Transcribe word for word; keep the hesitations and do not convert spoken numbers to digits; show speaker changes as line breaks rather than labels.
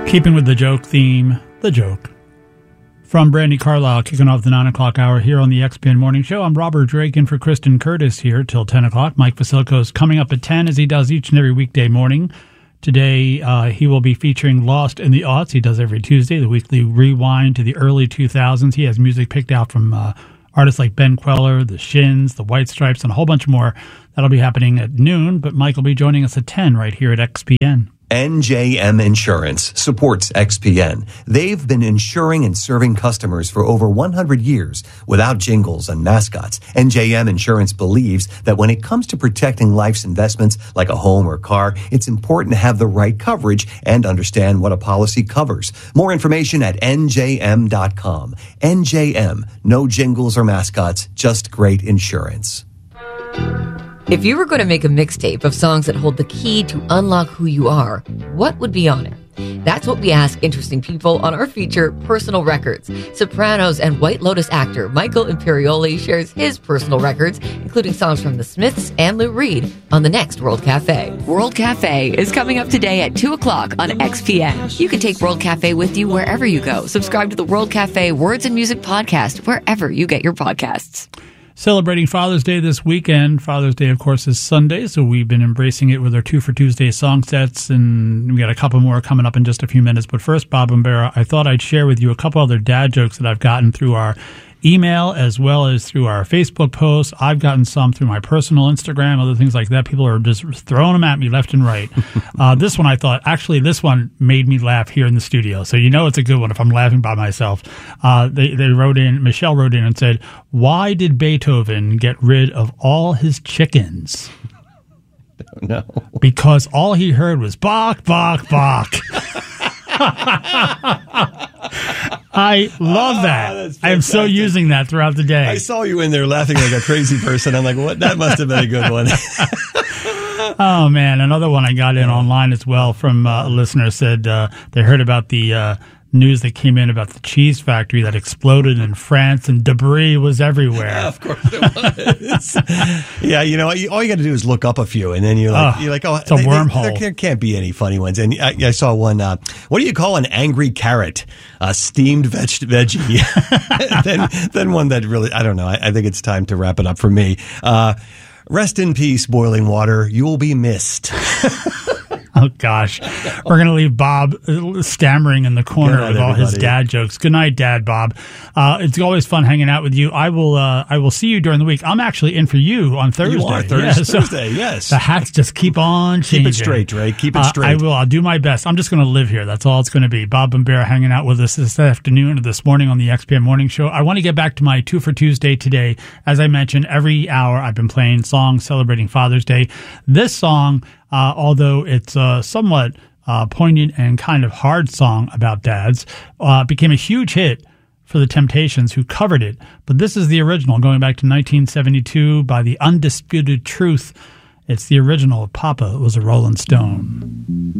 Keeping with the joke theme, the joke. From Brandi Carlile, kicking off the nine o'clock hour here on the X P N Morning Show. I'm Robert Drake in for Kristen Curtis here till ten o'clock. Mike Vasilko is coming up at ten as he does each and every weekday morning. Today, uh, he will be featuring Lost in the Aughts. He does every Tuesday, the weekly rewind to the early two thousands. He has music picked out from uh, artists like Ben Queller, The Shins, The White Stripes, and a whole bunch more. That'll be happening at noon, but Mike will be joining us at ten right here at X P N.
N J M Insurance supports X P N. They've been insuring and serving customers for over one hundred years without jingles and mascots. N J M Insurance believes that when it comes to protecting life's investments like a home or car, it's important to have the right coverage and understand what a policy covers. More information at N J M dot com. N J M, no jingles or mascots, just great insurance.
If you were going to make a mixtape of songs that hold the key to unlock who you are, what would be on it? That's what we ask interesting people on our feature, Personal Records. Sopranos and White Lotus actor Michael Imperioli shares his personal records, including songs from The Smiths and Lou Reed, on the next World Cafe.
World Cafe is coming up today at two o'clock on X P N. You can take World Cafe with you wherever you go. Subscribe to the World Cafe Words and Music podcast wherever you get your podcasts.
Celebrating Father's Day this weekend. Father's Day, of course, is Sunday, so we've been embracing it with our Two for Tuesday song sets, and we got a couple more coming up in just a few minutes. But first, Bob and Bear, I thought I'd share with you a couple other dad jokes that I've gotten through our email as well as through our Facebook posts. I've gotten some through my personal Instagram, other things like that. People are just throwing them at me left and right. uh, this one I thought, actually, this one made me laugh here in the studio. So you know it's a good one if I'm laughing by myself. Uh, they, they wrote in, Michelle wrote in and said, why did Beethoven get rid of all his chickens?
No.
Because all he heard was bark, bark, bark. I love that.
Oh,
I am so using that throughout the day.
I saw you in there laughing like a crazy person. I'm like, what? That must have been a good one.
Oh, man. Another one I got in online as well from uh, a listener said uh, they heard about the uh, news that came in about the cheese factory that exploded in France and debris was everywhere.
Yeah, of course it was. Yeah, you know, all you got to do is look up a few, and then you're like, oh, you're like, oh,
it's a
they,
wormhole.
They, there can't be any funny ones. And I, I saw one. Uh, what do you call an angry carrot? A steamed veg- veggie. then, then one that really, I don't know. I, I think it's time to wrap it up for me. Uh, rest in peace, boiling water. You will be missed.
Oh, gosh. We're going to leave Bob stammering in the corner
night,
with all
everybody.
his dad jokes. Good night, Dad Bob. Uh, it's always fun hanging out with you. I will uh, I will see you during the week. I'm actually in for you on Thursday.
You are Thursday,
yeah, so
Thursday yes.
The hats just keep on changing.
Keep it straight, Drake. Keep it straight.
Uh, I will. I'll do my best. I'm just going to live here. That's all it's going to be. Bob and Bear hanging out with us this afternoon or this morning on the X P M Morning Show. I want to get back to my Two for Tuesday today. As I mentioned, every hour I've been playing songs celebrating Father's Day. This song, uh, although it's uh, somewhat uh, poignant and kind of hard song about dads, uh, became a huge hit for the Temptations, who covered it. But this is the original, going back to nineteen seventy-two by The Undisputed Truth. It's the original. Papa Was a Rolling Stone.